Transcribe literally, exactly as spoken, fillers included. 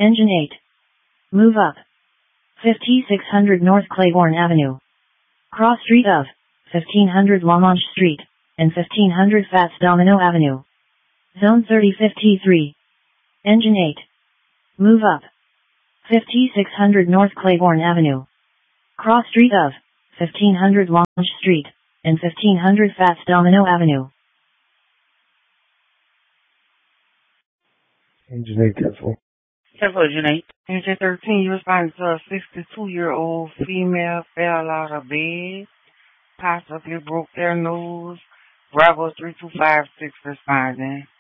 Engine eight. Move up. fifty-six hundred North Claiborne Avenue. Cross street of fifteen hundred La Manche Street and fifteen hundred Fats Domino Avenue. Zone thirty fifty-three. Engine eight. Move up. fifty-six hundred North Claiborne Avenue. Cross street of fifteen hundred La Manche Street and fifteen hundred Fats Domino Avenue. Engine eight, careful. Careful, Engine eight. Engine thirteen, you responded to a sixty-two-year-old female fell out of bed, possibly broke their nose. Bravo three two five six responding.